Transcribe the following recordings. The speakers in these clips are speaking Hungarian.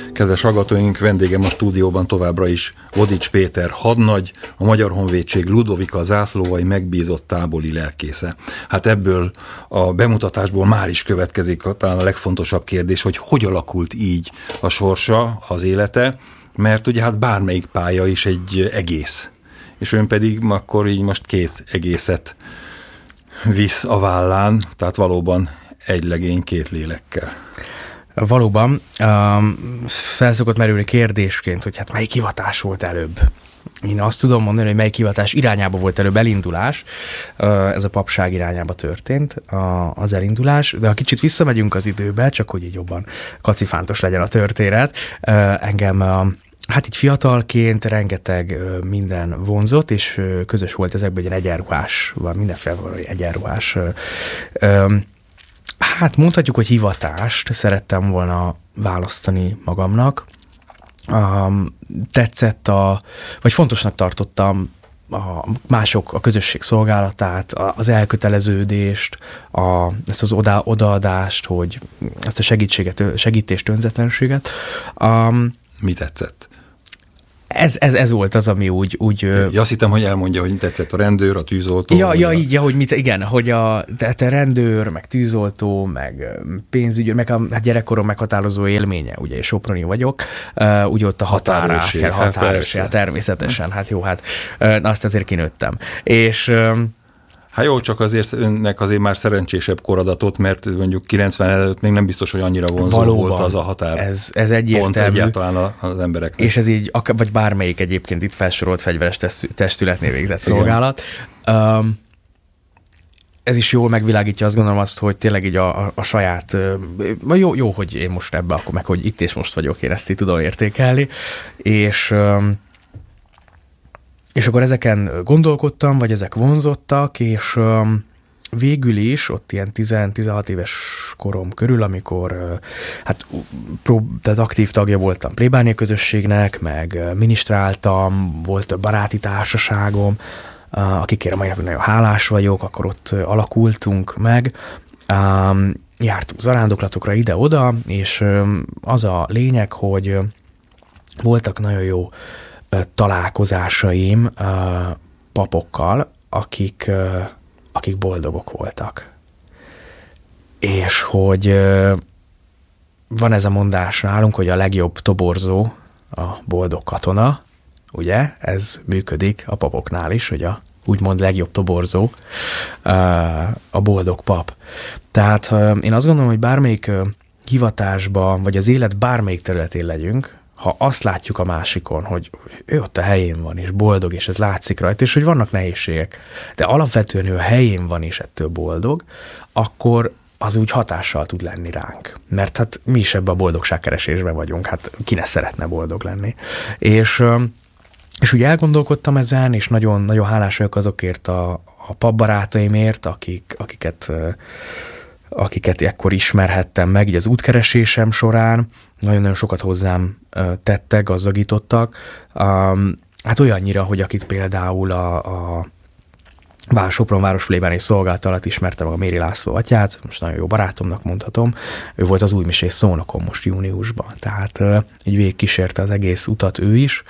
Kedves hallgatóink, vendégem a stúdióban továbbra is Vodics Péter hadnagy, a Magyar Honvédség Ludovika zászlóvai megbízott tábori lelkésze. Hát ebből a bemutatásból már is következik talán a legfontosabb kérdés, hogy alakult így a sorsa, az élete, mert ugye hát bármelyik pálya is egy egész. És ön pedig akkor így most két egészet visz a vállán, tehát valóban egy legény két lélekkel. Valóban felszokott merülni kérdésként, hogy hát melyik hivatás volt előbb. Én azt tudom mondani, hogy melyik hivatás irányába volt előbb elindulás. Ez a papság irányába történt az elindulás, de ha kicsit visszamegyünk az időbe, csak hogy így jobban kacifántos legyen a történet, engem hát így fiatalként rengeteg minden vonzott, és közös volt ezekben egy egyenruhás, mindenféle egyenruhás. Hát mondhatjuk, hogy hivatást szerettem volna választani magamnak. Tetszett vagy fontosnak tartottam a közösség szolgálatát, az elköteleződést, ezt az odaadást, hogy ezt a segítést, önzetlenséget. Mi tetszett? Ez volt az, ami úgy azt hittem, hogy elmondja, hogy mi tetszett a rendőr, a tűzoltó. Így, hogy a rendőr, meg tűzoltó, meg pénzügyőr, meg a gyerekkorom meghatározó élménye, ugye, és soproni vagyok, úgy ott a határőrség, természetesen, hát jó, azt azért kinőttem. És hát jó, csak azért önnek azért már szerencsésebb koradatot, mert mondjuk 90 előtt még nem biztos, hogy annyira vonzó valóban volt az a határ. Ez egyértelmű. Pont egyáltalán az embereknek. És ez így, vagy bármelyik egyébként itt felsorolt fegyveres testületnél végzett szolgálat. Ez is jól megvilágítja, azt gondolom azt, hogy tényleg így a saját, jó, hogy én most ebbe, akkor meg, hogy itt és most vagyok, én ezt így tudom értékelni, és akkor ezeken gondolkodtam, vagy ezek vonzottak, és végül is ott ilyen 10-16 éves korom körül, amikor tehát aktív tagja voltam plébánia közösségnek, meg minisztráltam, volt baráti társaságom, akikért a mai napig nagyon hálás vagyok, akkor ott alakultunk meg, jártunk zarándoklatokra ide-oda, és az a lényeg, hogy voltak nagyon jó találkozásaim papokkal, akik boldogok voltak. És hogy van ez a mondás nálunk, hogy a legjobb toborzó a boldog katona, ugye? Ez működik a papoknál is, hogy a úgymond legjobb toborzó a boldog pap. Tehát én azt gondolom, hogy bármelyik hivatásban, vagy az élet bármelyik területén legyünk, ha azt látjuk a másikon, hogy ő ott a helyén van, és boldog, és ez látszik rajta, és hogy vannak nehézségek, de alapvetően ő a helyén van, és ettől boldog, akkor az úgy hatással tud lenni ránk. Mert hát mi is ebben a boldogságkeresésben vagyunk, hát ki ne szeretne boldog lenni. És úgy elgondolkodtam ezen, és nagyon, nagyon hálás vagyok azokért a papbarátaimért, akiket ekkor ismerhettem meg, így az útkeresésem során, nagyon-nagyon sokat hozzám tettek, gazdagítottak. Hát olyannyira, hogy akit például a Sopron városplébáni szolgálat alatt ismertem meg a Méri László atyát, most nagyon jó barátomnak mondhatom, ő volt az újmisés szónokon most júniusban, tehát így végigkísérte az egész utat ő is.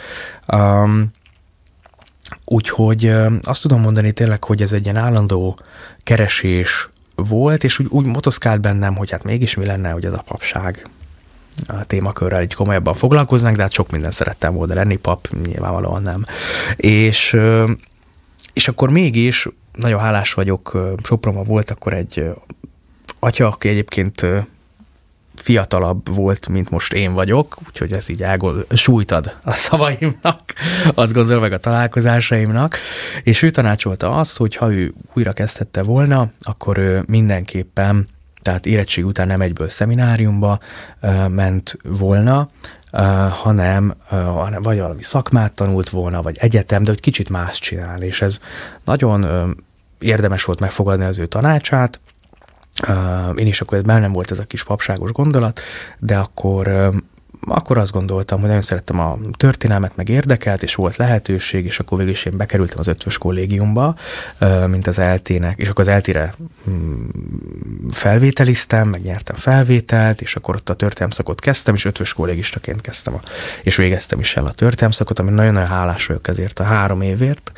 Úgyhogy azt tudom mondani tényleg, hogy ez egy ilyen állandó keresés volt, és úgy motoszkált bennem, hogy hát mégis mi lenne, hogy az a papság a témakörrel így komolyabban foglalkoznánk, de hát sok minden szerettem volna lenni, pap nyilvánvalóan nem. És akkor mégis nagyon hálás vagyok, Sopronban volt akkor egy atya, aki egyébként fiatalabb volt, mint most én vagyok, úgyhogy ez így súlyt ad a szavaimnak, azt gondolom meg a találkozásaimnak, és ő tanácsolta azt, hogy ha ő újra kezdhette volna, akkor ő mindenképpen, tehát érettség után nem egyből szemináriumba ment volna, hanem vagy valami szakmát tanult volna, vagy egyetem, de hogy kicsit más csinál, és ez nagyon érdemes volt megfogadni az ő tanácsát. Én is akkor bennem volt ez a kis papságos gondolat, de akkor akkor azt gondoltam, hogy nagyon szerettem a történelmet, meg érdekelt, és volt lehetőség, és akkor végül is én bekerültem az Eötvös kollégiumba, mint az ELTE-nek, és akkor az ELTE-re felvételiztem, meg nyertem felvételt, és akkor ott a történelemszakot kezdtem, és Eötvös kollégistaként kezdtem, és végeztem is el a történelemszakot, ami nagyon-nagyon hálás vagyok ezért a 3 évért.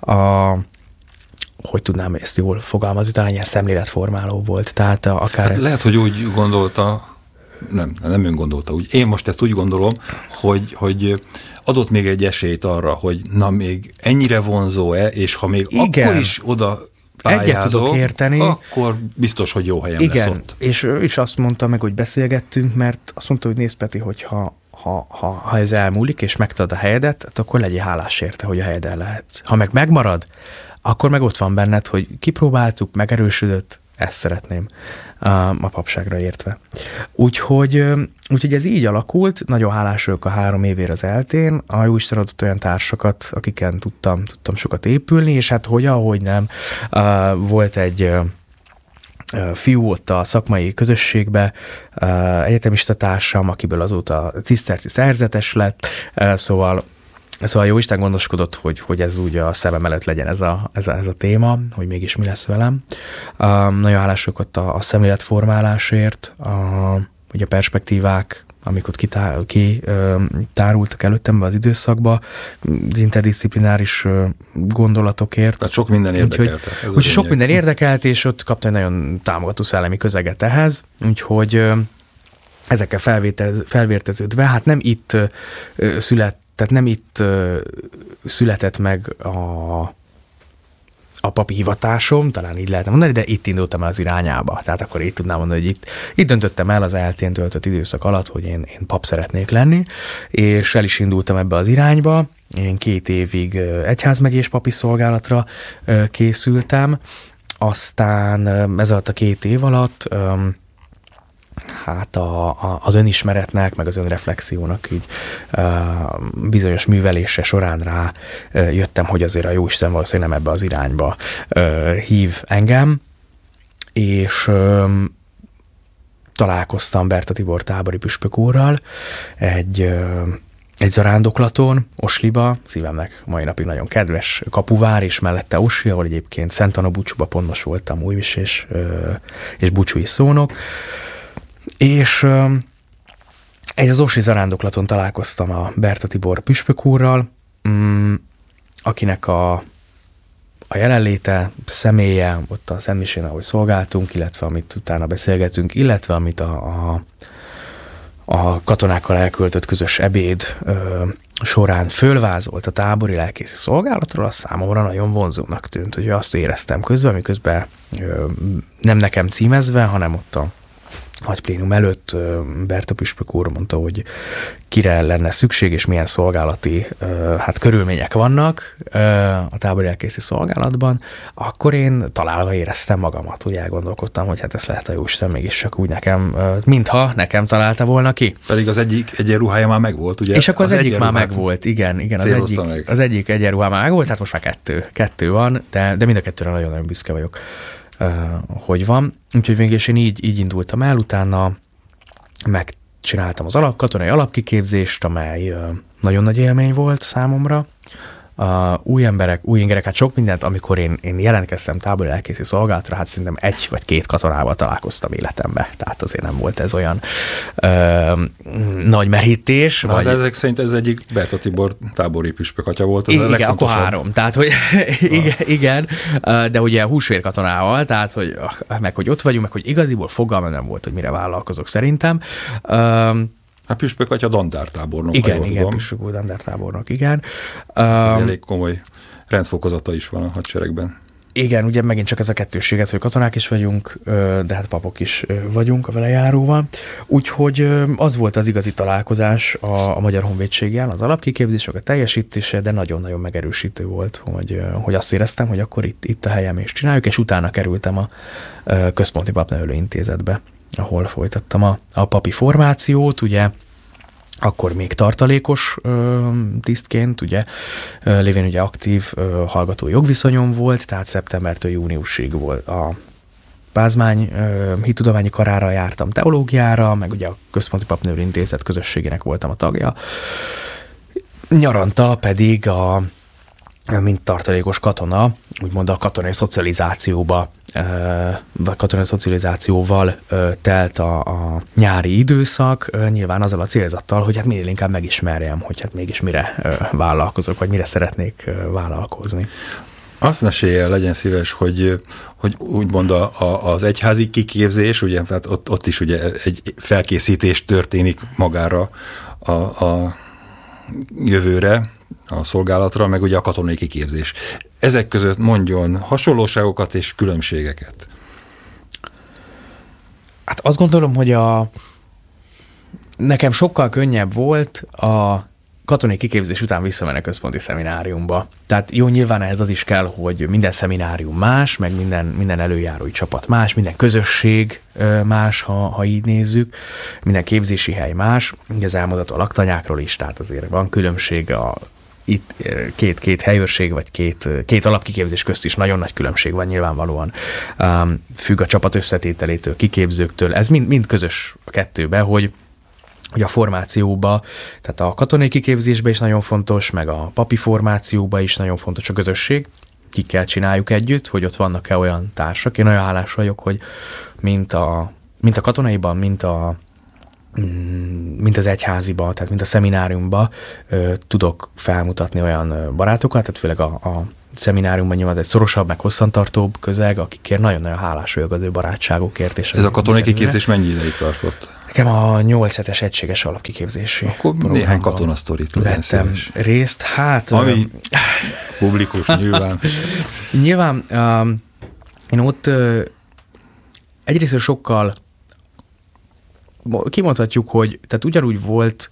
Hogy tudnám ezt jól fogalmazni, talán ilyen szemléletformáló volt. Tehát akár... Hát lehet, hogy úgy gondolta, nem ön gondolta úgy. Én most ezt úgy gondolom, hogy adott még egy esélyt arra, hogy na még ennyire vonzó-e, és ha még igen, akkor is oda pályázok, akkor biztos, hogy jó helyen lesz ott. És ő is azt mondta meg, hogy beszélgettünk, mert azt mondta, hogy nézd Peti, hogy ha ez elmúlik, és megtalad a helyedet, akkor legyél hálás érte, hogy a helyeden lehetsz. Ha meg megmarad, akkor meg ott van benned, hogy kipróbáltuk, megerősödött, ezt szeretném a papságra értve. Úgyhogy ez így alakult, nagyon hálás vagyok a 3 évért az ELTE-n, a jóisten adott olyan társakat, akiken tudtam sokat épülni, és hát ahogy nem, volt egy fiú ott a szakmai közösségbe, egyetemista társam, akiből azóta ciszterci szerzetes lett, Szóval jóisten gondoskodott, hogy ez úgy a szemem előtt legyen ez a téma, hogy mégis mi lesz velem. Nagyon hálás vagyok ott a szemléletformálásért, ugye a perspektívák, amik ott kitárultak előttem be az időszakba, az interdisziplináris gondolatokért. Tehát sok minden érdekelte. Úgyhogy sok minden érdekelt, és ott kaptam egy nagyon támogató szellemi közeget ehhez, úgyhogy ezekkel felvérteződve, hát nem itt született meg a papi hivatásom, talán így lehetne mondani, de itt indultam el az irányába. Tehát akkor így tudnám mondani, hogy itt döntöttem el az ELTE-n töltött időszak alatt, hogy én pap szeretnék lenni, és el is indultam ebbe az irányba. Én 2 évig egyházmegyés papi szolgálatra készültem, aztán ez alatt a 2 év alatt hát az önismeretnek, meg az önreflexiónak így bizonyos művelése során rá jöttem, hogy azért a jóisten valószínűleg nem ebbe az irányba hív engem, és találkoztam Berta Tibor tábori püspök úrral egy zarándoklaton, Osliba, szívemnek mai napig nagyon kedves kapuvár, és mellette Osli, ahol egyébként Szent Anna búcsúba pont most voltam újvis és búcsúi szónok. És egy az Osli zarándoklaton találkoztam a Berta Tibor püspök úrral, akinek a jelenléte, személye, ott a Szentmisén, ahogy szolgáltunk, illetve amit utána beszélgetünk, illetve amit a katonákkal elköltött közös ebéd során fölvázolt a tábori lelkészi szolgálatról, az számomra nagyon vonzónak tűnt, hogy azt éreztem közben, miközben nem nekem címezve, hanem ott a nagy plénum előtt Berta püspök úr mondta, hogy kire lenne szükség, és milyen szolgálati körülmények vannak a tábori lelkészi szolgálatban, akkor én találva éreztem magamat, úgy elgondolkodtam, hogy hát ez lehet a jóisten mégis csak úgy nekem, mintha nekem találta volna ki. Pedig az egyik egyenruhája már megvolt, ugye? És akkor az egyik már megvolt, igen, az egyik egyenruhája már megvolt, hát most már kettő van, de mind a kettőre nagyon-nagyon büszke vagyok, hogy van. Úgyhogy végül én így indultam el, utána megcsináltam az katonai alapkiképzést, amely nagyon nagy élmény volt számomra. Új ingerek, hát sok mindent, amikor én jelentkeztem tábori lelkészi szolgálatra, hát szerintem 1 vagy 2 katonával találkoztam életembe. Tehát azért nem volt ez olyan nagy merítés. De ezek szerint ez egyik Berta Tibor tábori püspök atya volt. Az igen, akkor 3. Tehát, hogy igen, de ugye húsvér katonával, tehát, hogy meg hogy ott vagyunk, meg hogy igaziból fogalma nem volt, hogy mire vállalkozok szerintem. Hát püspök atya dandártábornok. Igen, püspök úr dandártábornok, igen. Ez elég komoly rendfokozata is van a hadseregben. Igen, ugye megint csak ez a kettősséget, hogy katonák is vagyunk, de hát papok is vagyunk a velejáróval. Úgyhogy az volt az igazi találkozás a Magyar Honvédséggel, az alapkiképzések, a teljesítése, de nagyon-nagyon megerősítő volt, hogy azt éreztem, hogy akkor itt a helyem és csináljuk, és utána kerültem a Központi Papnevelő Intézetbe, ahol folytattam a papi formációt, ugye akkor még tartalékos tisztként, ugye lévén ugye aktív hallgató jogviszonyom volt, tehát szeptembertől júniusig volt Pázmány hittudományi karára jártam teológiára, meg ugye a Központi Papnőri Intézet közösségének voltam a tagja. Nyaranta pedig mint tartalékos katona, úgymond a katonai szocializációval telt a nyári időszak, nyilván azzal a célzattal, hogy hát minél inkább megismerjem, hogy hát mégis mire vállalkozok, vagy mire szeretnék vállalkozni. Azt mesélje, legyen szíves, hogy úgymond az egyházi kiképzés, ugye, tehát ott is ugye egy felkészítés történik magára a jövőre, a szolgálatra, meg ugye a katonai kiképzés. Ezek között mondjon hasonlóságokat és különbségeket. Hát azt gondolom, hogy nekem sokkal könnyebb volt a katonai kiképzés után visszamenni a központi szemináriumba. Tehát jó, nyilván ehhez az is kell, hogy minden szeminárium más, meg minden előjárói csapat más, minden közösség más, ha így nézzük, minden képzési hely más. Ugye az elmondható a laktanyákról is, tehát azért van különbség itt két helyőrség, vagy két alapkiképzés közt is nagyon nagy különbség van nyilvánvalóan. Függ a csapat összetételétől, kiképzőktől. Ez mind közös a kettőbe, hogy a formációba, tehát a katonai kiképzésben is nagyon fontos, meg a papi formációban is nagyon fontos a közösség. Kikkel csináljuk együtt, hogy ott vannak-e olyan társak. Én olyan hálás vagyok, hogy mint a katonaiban, mint az egyháziban, tehát mint a szemináriumban tudok felmutatni olyan barátokat, tehát főleg a szemináriumban nyilván egy szorosabb, meg hosszantartóbb közeg, akikért nagyon-nagyon hálás vagyok az ő barátságokért. És ez a katonai kiképzés mennyi ideig tartott? Nekem a 8 hetes egységes alapkiképzési akkor néhány katonasztorit vettem részt. Hát, ami publikus nyilván. Nyilván én ott egyrészt sokkal kimondhatjuk, hogy tehát ugyanúgy volt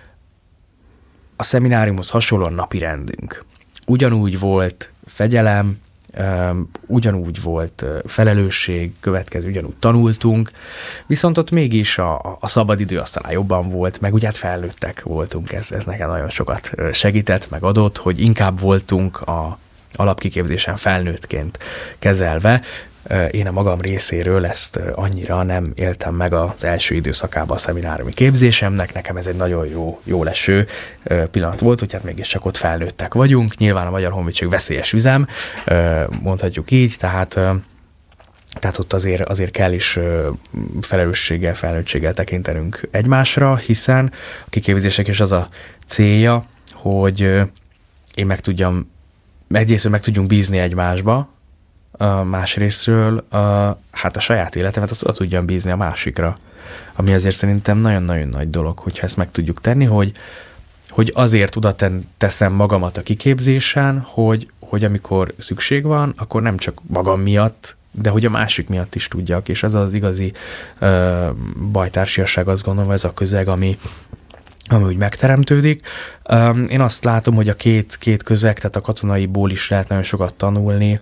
a szemináriumhoz hasonlóan napirendünk. Ugyanúgy volt fegyelem, ugyanúgy volt felelősség, következő, ugyanúgy tanultunk, viszont ott mégis a szabadidő azt talán jobban volt, meg ugye hát felnőttek voltunk, ez nekem nagyon sokat segített, meg adott, hogy inkább voltunk a alapkiképzésen felnőttként kezelve. Én a magam részéről ezt annyira nem éltem meg az első időszakában a szemináriumi képzésemnek, nekem ez egy nagyon jó leső pillanat volt, hogy hát mégiscsak ott felnőttek vagyunk, nyilván a Magyar Honvédség veszélyes üzem, mondhatjuk így, tehát ott azért kell is felelősséggel, felnőttséggel tekintenünk egymásra, hiszen a kiképzések is az a célja, hogy én egyrészt meg tudjunk bízni egymásba, másrésztről hát a saját életemet azt tudjam bízni a másikra. Ami azért szerintem nagyon-nagyon nagy dolog, hogyha ezt meg tudjuk tenni, hogy azért oda teszem magamat a kiképzésen, hogy amikor szükség van, akkor nem csak magam miatt, de hogy a másik miatt is tudjak, és ez az igazi bajtársiasság, azt gondolom, ez a közeg, ami úgy megteremtődik. Én azt látom, hogy a két közeg, tehát a katonaiból is lehet nagyon sokat tanulni.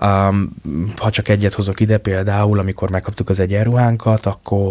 Ha csak egyet hozok ide, például, amikor megkaptuk az egyenruhánkat,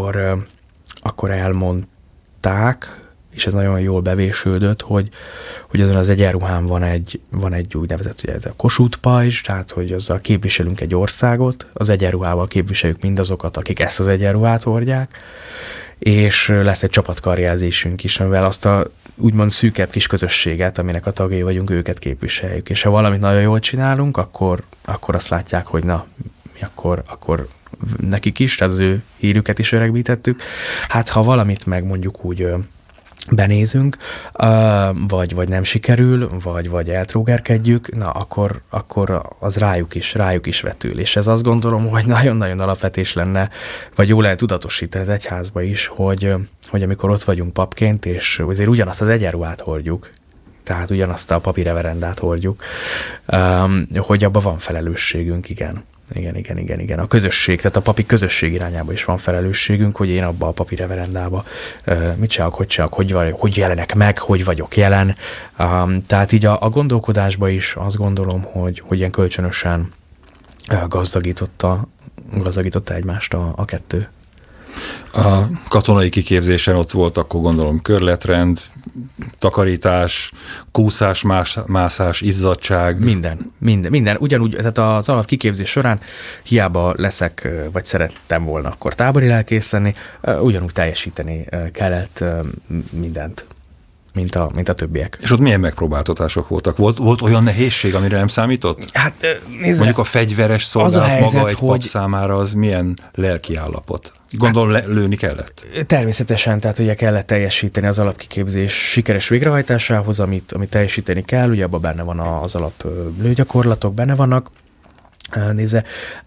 akkor elmondták, és ez nagyon jól bevésődött, hogy azon az egyenruhán van egy úgynevezett, ugye ez a Kossuth pajzs, tehát hogy azzal képviselünk egy országot, az egyenruhával képviseljük mindazokat, akik ezt az egyenruhát hordják, és lesz egy csapatkarjelzésünk is, amivel azt a úgymond szűkebb kis közösséget, aminek a tagjai vagyunk, őket képviseljük. És ha valamit nagyon jól csinálunk, akkor azt látják, hogy na, mi akkor nekik is, tehát az ő hírüket is öregbítettük. Hát ha valamit meg mondjuk úgy benézünk, vagy nem sikerül, vagy eltrógerkedjük, na akkor az rájuk is vetül. És ez azt gondolom, hogy nagyon-nagyon alapvetés lenne, vagy jól lehet tudatosítani az egyházba is, hogy amikor ott vagyunk papként, és azért ugyanazt az egyenruhát hordjuk, tehát ugyanazt a papi reverendát hordjuk, hogy abban van felelősségünk, igen. Igen. A közösség, tehát a papi közösség irányába is van felelősségünk, hogy én abba a papi reverendába mit csinálok, hogy jelenek meg, hogy vagyok jelen. Tehát így a gondolkodásba is azt gondolom, hogy ilyen kölcsönösen gazdagította egymást a kettő. A katonai kiképzésen ott volt akkor gondolom körletrend, takarítás, kúszás, mászás, izzadság. Minden. Ugyanúgy, tehát az alapkiképzés során hiába leszek, vagy szerettem volna akkor tábori lelkész lenni, ugyanúgy teljesíteni kellett mindent, mint a többiek. És ott milyen megpróbáltatások voltak? Volt olyan nehézség, amire nem számított? Hát nézd, mondjuk a fegyveres szolgálat maga egy pap számára az milyen lelki állapot? Gondolom lőni kellett? Természetesen, tehát ugye kellett teljesíteni az alapkiképzés sikeres végrehajtásához, amit teljesíteni kell, ugye abban benne van az alap lőgyakorlatok, benne vannak. Nézze,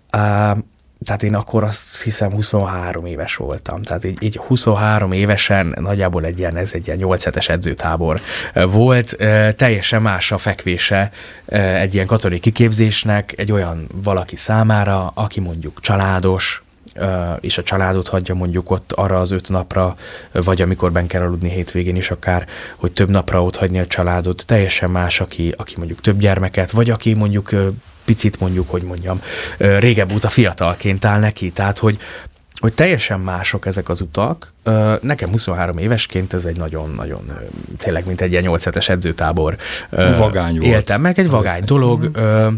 tehát én akkor azt hiszem 23 éves voltam. Tehát így 23 évesen nagyjából ez egy ilyen 8 hetes edzőtábor volt. Teljesen más a fekvése egy ilyen katonai kiképzésnek egy olyan valaki számára, aki mondjuk családos, és a családot hagyja mondjuk ott arra az 5 napra, vagy amikor benn kell aludni hétvégén is akár, hogy több napra ott hagyni a családot. Teljesen más, aki mondjuk több gyermeket, vagy aki mondjuk picit mondjuk, hogy mondjam, régebb óta fiatalként áll neki. Tehát, hogy teljesen mások ezek az utak. Nekem 23 évesként ez egy nagyon-nagyon, tényleg mint egy ilyen 8 hetes edzőtábor. Vagány volt. Éltem meg, egy vagány dolog.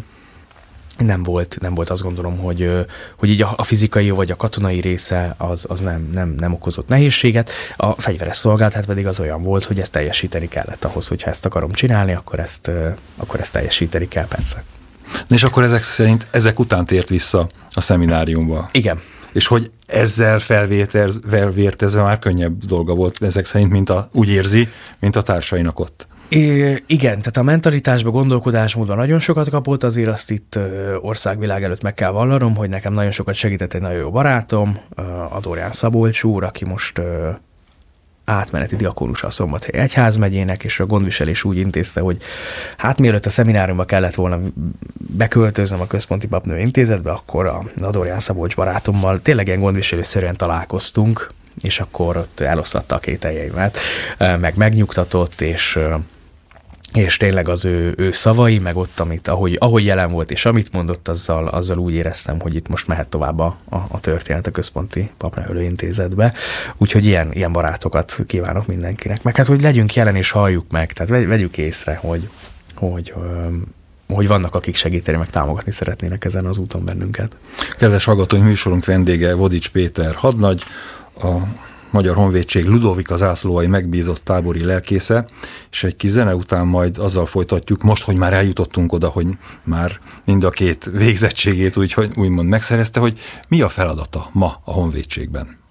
Nem volt azt gondolom, hogy így a fizikai vagy a katonai része az nem okozott nehézséget. A fegyveres szolgálat hát pedig az olyan volt, hogy ezt teljesíteni kellett ahhoz, hogyha ezt akarom csinálni, akkor ezt teljesíteni kell persze. És akkor ezek után tért vissza a szemináriumba. Igen. És hogy ezzel felvértezve már könnyebb dolga volt ezek szerint, úgy érzi, mint a társainak ott. Igen, tehát a mentalitásban, gondolkodásmódban nagyon sokat kapott, azért azt itt országvilág előtt meg kell vallanom, hogy nekem nagyon sokat segített egy nagyon jó barátom, a Dorján Szabolcs úr, aki most átmeneti diakónusa a Szombathely Egyházmegyének, és a gondviselés úgy intézte, hogy hát mielőtt a szemináriumba kellett volna beköltöznöm a Központi Papnő Intézetbe, akkor a Dorján Szabolcs barátommal tényleg ilyen gondviselőszerűen találkoztunk, és akkor ott eloszlatta a kételjeimet, meg megnyugtatott, és tényleg az ő szavai, meg ott, ahogy jelen volt, és amit mondott, azzal úgy éreztem, hogy itt most mehet tovább a történet a Központi Papnevelő Intézetbe. Úgyhogy ilyen barátokat kívánok mindenkinek. Meg hát, hogy legyünk jelen és halljuk meg, tehát vegyük észre, hogy vannak, akik segíteni, meg támogatni szeretnének ezen az úton bennünket. Kedves hallgatóink, műsorunk vendége Vodics Péter hadnagy, a Magyar Honvédség Ludovika zászlóalj megbízott tábori lelkésze, és egy kis zene után majd azzal folytatjuk, most, hogy már eljutottunk oda, hogy már mind a két végzettségét úgymond megszerezte, hogy mi a feladata ma a honvédségben.